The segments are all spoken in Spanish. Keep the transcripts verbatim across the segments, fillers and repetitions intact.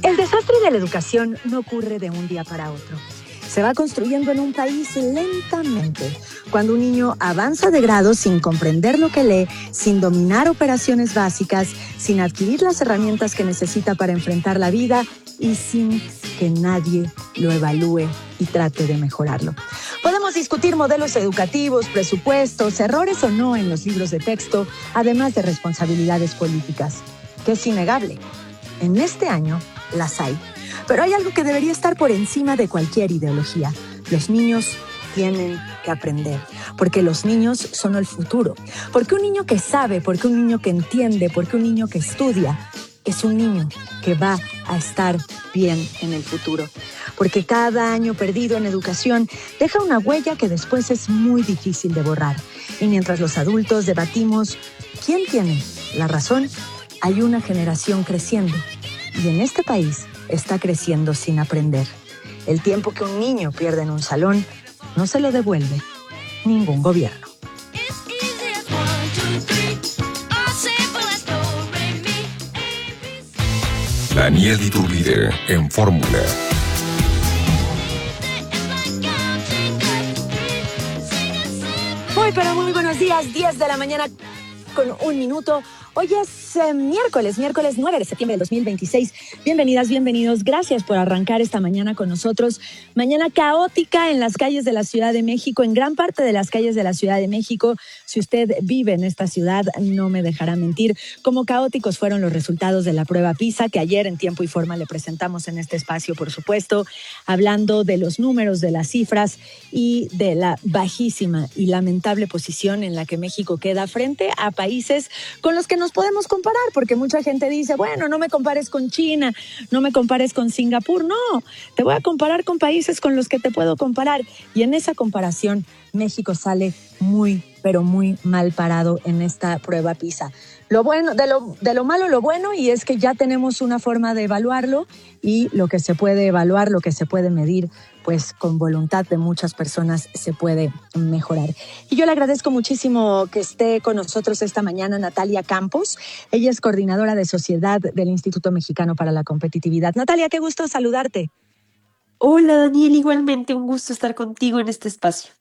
El desastre de la educación no ocurre de un día para otro. Se va construyendo en un país lentamente. Cuando un niño avanza de grado sin comprender lo que lee, sin dominar operaciones básicas, sin adquirir las herramientas que necesita para enfrentar la vida y sin que nadie lo evalúe y trate de mejorarlo. Podemos discutir modelos educativos, presupuestos, errores o no en los libros de texto, además de responsabilidades políticas, que es innegable. En este año las hay. Pero hay algo que debería estar por encima de cualquier ideología. Los niños tienen que aprender, porque los niños son el futuro. Porque un niño que sabe, porque un niño que entiende, porque un niño que estudia, es un niño que va a estar bien en el futuro. Porque cada año perdido en educación deja una huella que después es muy difícil de borrar. Y mientras los adultos debatimos quién tiene la razón, hay una generación creciendo. Y en este país está creciendo sin aprender. El tiempo que un niño pierde en un salón no se lo devuelve ningún gobierno. Daniel Iturbide en Fórmula. Muy, pero muy buenos días, diez de la mañana con un minuto. Hoy es eh, miércoles, miércoles nueve de septiembre del dos mil veintiséis. Bienvenidas, bienvenidos. Gracias por arrancar esta mañana con nosotros. Mañana caótica en las calles de la Ciudad de México, en gran parte de las calles de la Ciudad de México. Si usted vive en esta ciudad, no me dejará mentir. Como caóticos fueron los resultados de la prueba PISA, que ayer en tiempo y forma le presentamos en este espacio, por supuesto, hablando de los números, de las cifras y de la bajísima y lamentable posición en la que México queda frente a países con los que nos podemos comparar, porque mucha gente dice, bueno, no me compares con China, no me compares con Singapur. No, te voy a comparar con países con los que te puedo comparar. Y en esa comparación, México sale muy, pero muy mal parado en esta prueba PISA. Lo bueno, de lo, de lo malo, lo bueno, y es que ya tenemos una forma de evaluarlo, y lo que se puede evaluar, lo que se puede medir, pues con voluntad de muchas personas se puede mejorar. Y yo le agradezco muchísimo que esté con nosotros esta mañana Natalia Campos. Ella es coordinadora de sociedad del Instituto Mexicano para la Competitividad. Natalia, qué gusto saludarte. Hola Daniel, igualmente un gusto estar contigo en este espacio.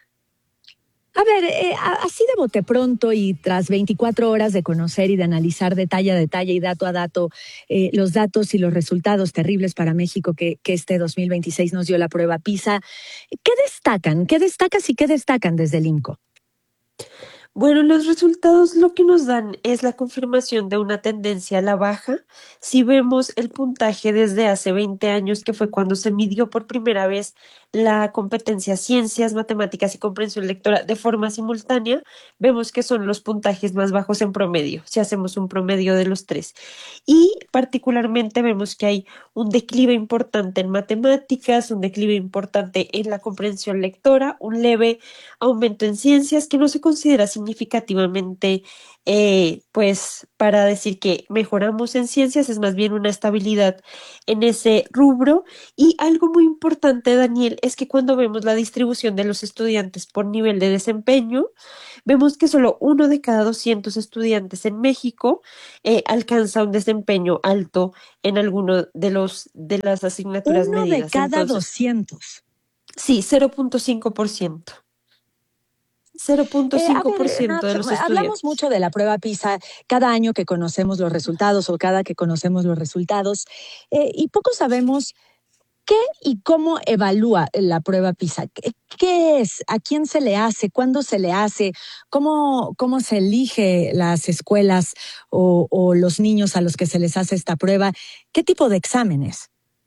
A ver, eh, así de bote pronto y tras veinticuatro horas de conocer y de analizar detalle a detalle y dato a dato eh, los datos y los resultados terribles para México que, que este dos mil veintiséis nos dio la prueba PISA, ¿qué destacan? ¿Qué destacas y qué destacan desde el INCO? Bueno, los resultados lo que nos dan es la confirmación de una tendencia a la baja. Si vemos el puntaje desde hace veinte años, que fue cuando se midió por primera vez la competencia ciencias, matemáticas y comprensión lectora de forma simultánea, vemos que son los puntajes más bajos en promedio, si hacemos un promedio de los tres. Y particularmente vemos que hay un declive importante en matemáticas, un declive importante en la comprensión lectora, un leve aumento en ciencias que no se considera significativamente, eh, pues para decir que mejoramos en ciencias, es más bien una estabilidad en ese rubro. Y algo muy importante, Daniel, es que cuando vemos la distribución de los estudiantes por nivel de desempeño, vemos que solo uno de cada doscientos estudiantes en México eh, alcanza un desempeño alto en alguno de los de las asignaturas uno medidas. Uno de cada Entonces, doscientos. Sí, cero punto cinco por ciento. cero punto cinco por ciento Eh, de los Nat, estudiantes. Hablamos mucho de la prueba PISA cada año que conocemos los resultados o cada que conocemos los resultados eh, y poco sabemos qué y cómo evalúa la prueba PISA. ¿Qué, qué es? ¿A quién se le hace? ¿Cuándo se le hace? ¿Cómo, cómo se elige las escuelas o, o los niños a los que se les hace esta prueba? ¿Qué tipo de exámenes?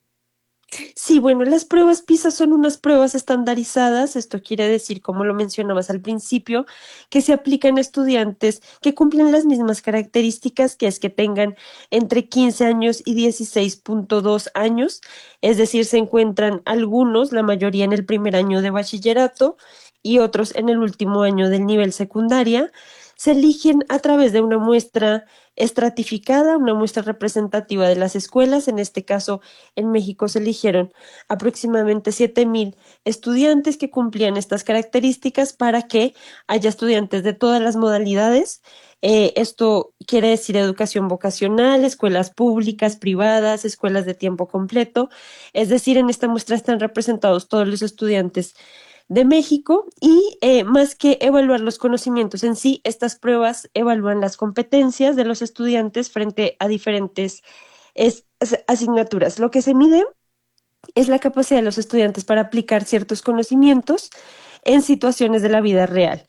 Sí, bueno, las pruebas PISA son unas pruebas estandarizadas. Esto quiere decir, como lo mencionabas al principio, que se aplican a estudiantes que cumplen las mismas características, que es que tengan entre quince años y dieciséis punto dos años. Es decir, se encuentran algunos, la mayoría en el primer año de bachillerato y otros en el último año del nivel secundaria. Se eligen a través de una muestra estratificada, una muestra representativa de las escuelas. En este caso, en México se eligieron aproximadamente siete mil estudiantes que cumplían estas características para que haya estudiantes de todas las modalidades Eh, esto quiere decir educación vocacional, escuelas públicas, privadas, escuelas de tiempo completo. Es decir, en esta muestra están representados todos los estudiantes de México y eh, más que evaluar los conocimientos en sí, estas pruebas evalúan las competencias de los estudiantes frente a diferentes es, asignaturas. Lo que se mide es la capacidad de los estudiantes para aplicar ciertos conocimientos en situaciones de la vida real.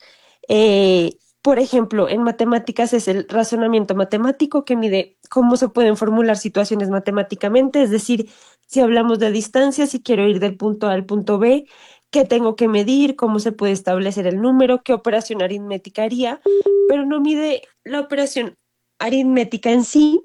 Eh, por ejemplo, en matemáticas es el razonamiento matemático que mide cómo se pueden formular situaciones matemáticamente, es decir, si hablamos de distancia, si quiero ir del punto A al punto B, qué tengo que medir, cómo se puede establecer el número, qué operación aritmética haría, pero no mide la operación aritmética en sí,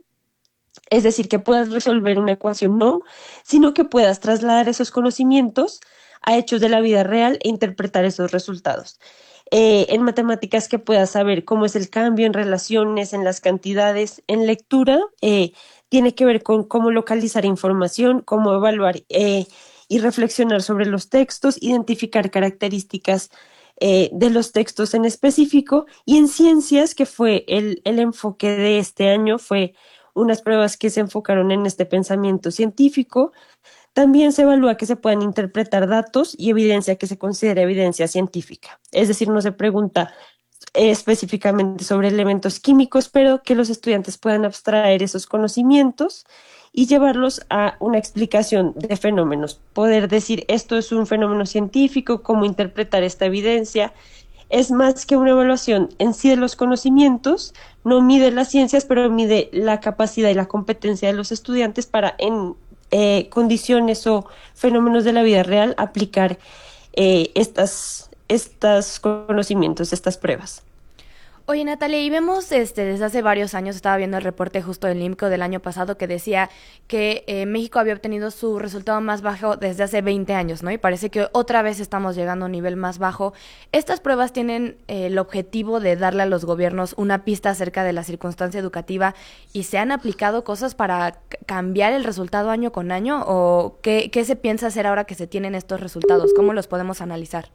es decir, que puedas resolver una ecuación, no, sino que puedas trasladar esos conocimientos a hechos de la vida real e interpretar esos resultados. Eh, en matemáticas que puedas saber cómo es el cambio en relaciones, en las cantidades, en lectura, eh, tiene que ver con cómo localizar información, cómo evaluar eh, y reflexionar sobre los textos, identificar características eh, de los textos en específico, y en ciencias, que fue el, el enfoque de este año, fue unas pruebas que se enfocaron en este pensamiento científico. También se evalúa que se puedan interpretar datos y evidencia que se considera evidencia científica. Es decir, no se pregunta eh, específicamente sobre elementos químicos, pero que los estudiantes puedan abstraer esos conocimientos y llevarlos a una explicación de fenómenos. Poder decir, esto es un fenómeno científico, cómo interpretar esta evidencia. Es más que una evaluación en sí de los conocimientos, no mide las ciencias, pero mide la capacidad y la competencia de los estudiantes para en eh, condiciones o fenómenos de la vida real aplicar eh, estas, estos conocimientos, estas pruebas. Oye, Natalia, y vemos este, desde hace varios años, estaba viendo el reporte justo del IMCO del año pasado que decía que eh, México había obtenido su resultado más bajo desde hace veinte años, ¿no? Y parece que otra vez estamos llegando a un nivel más bajo. Estas pruebas tienen eh, el objetivo de darle a los gobiernos una pista acerca de la circunstancia educativa, y se han aplicado cosas para c- cambiar el resultado año con año, o qué, qué se piensa hacer ahora que se tienen estos resultados, cómo los podemos analizar.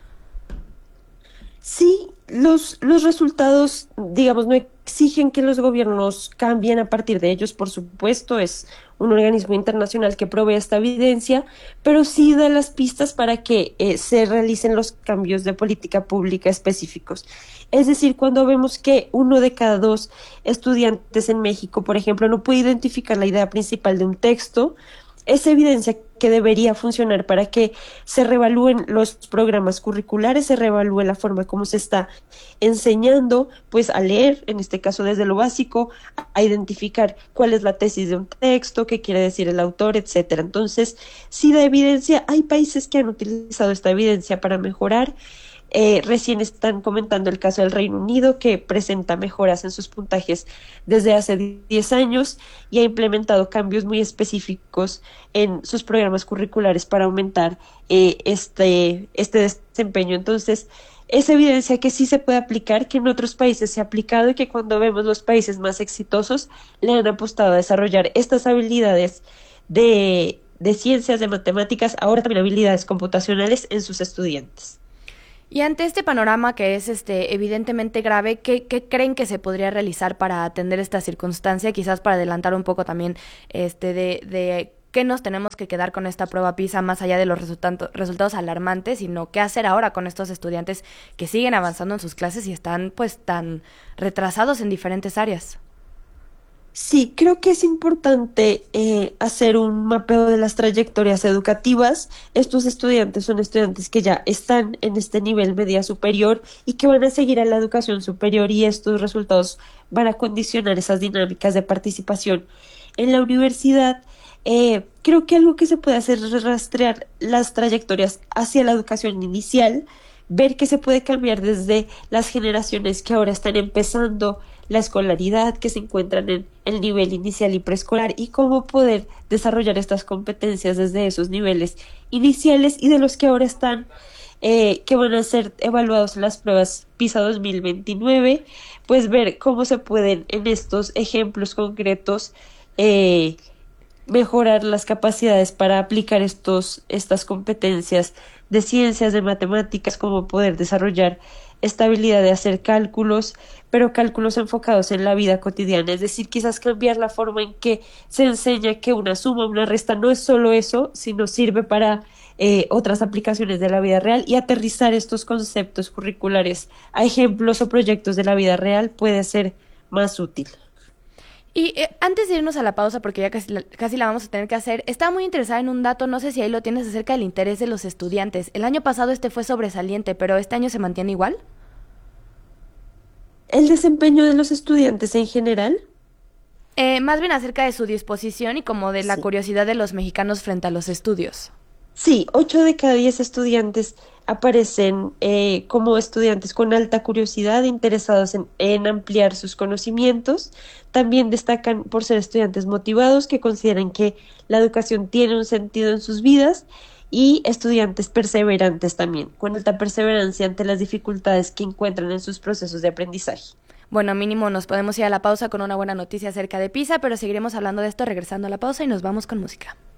Sí, los, los resultados, digamos, no exigen que los gobiernos cambien a partir de ellos, por supuesto, es un organismo internacional que provee esta evidencia, pero sí da las pistas para que eh, se realicen los cambios de política pública específicos. Es decir, cuando vemos que uno de cada dos estudiantes en México, por ejemplo, no puede identificar la idea principal de un texto, es evidencia que debería funcionar para que se reevalúen los programas curriculares, se reevalúe la forma como se está enseñando, pues a leer, en este caso desde lo básico, a identificar cuál es la tesis de un texto, qué quiere decir el autor, etcétera. Entonces, sí da evidencia, hay países que han utilizado esta evidencia para mejorar. Eh, recién están comentando el caso del Reino Unido, que presenta mejoras en sus puntajes desde hace diez años y ha implementado cambios muy específicos en sus programas curriculares para aumentar eh, este, este desempeño. Entonces, es evidencia que sí se puede aplicar, que en otros países se ha aplicado y que cuando vemos los países más exitosos le han apostado a desarrollar estas habilidades de, de ciencias, de matemáticas, ahora también habilidades computacionales en sus estudiantes. Y ante este panorama que es este evidentemente grave, ¿qué, qué creen que se podría realizar para atender esta circunstancia? Quizás para adelantar un poco también este de, de qué nos tenemos que quedar con esta prueba PISA, más allá de los resultados, resultados alarmantes, sino qué hacer ahora con estos estudiantes que siguen avanzando en sus clases y están pues tan retrasados en diferentes áreas. Sí, creo que es importante eh, hacer un mapeo de las trayectorias educativas. Estos estudiantes son estudiantes que ya están en este nivel media superior y que van a seguir a la educación superior, y estos resultados van a condicionar esas dinámicas de participación en la universidad. Eh, creo que algo que se puede hacer es rastrear las trayectorias hacia la educación inicial, ver que se puede cambiar desde las generaciones que ahora están empezando la escolaridad, que se encuentran en el nivel inicial y preescolar, y cómo poder desarrollar estas competencias desde esos niveles iniciales, y de los que ahora están, eh, que van a ser evaluados en las pruebas PISA dos mil veintinueve, pues ver cómo se pueden en estos ejemplos concretos eh, mejorar las capacidades para aplicar estos, estas competencias de ciencias, de matemáticas, como poder desarrollar esta habilidad de hacer cálculos, pero cálculos enfocados en la vida cotidiana, es decir, quizás cambiar la forma en que se enseña que una suma, una resta no es solo eso, sino sirve para eh, otras aplicaciones de la vida real, y aterrizar estos conceptos curriculares a ejemplos o proyectos de la vida real puede ser más útil. Y eh, antes de irnos a la pausa, porque ya casi la, casi la vamos a tener que hacer, estaba muy interesada en un dato, no sé si ahí lo tienes, acerca del interés de los estudiantes. El año pasado este fue sobresaliente, pero ¿este año se mantiene igual? El desempeño de los estudiantes en general. Eh, más bien acerca de su disposición y como de la Sí. curiosidad de los mexicanos frente a los estudios. Sí, ocho de cada diez estudiantes aparecen eh, como estudiantes con alta curiosidad, interesados en, en ampliar sus conocimientos. También destacan por ser estudiantes motivados, que consideran que la educación tiene un sentido en sus vidas, y estudiantes perseverantes también, con alta perseverancia ante las dificultades que encuentran en sus procesos de aprendizaje. Bueno, mínimo nos podemos ir a la pausa con una buena noticia acerca de PISA, pero seguiremos hablando de esto regresando a la pausa y nos vamos con música.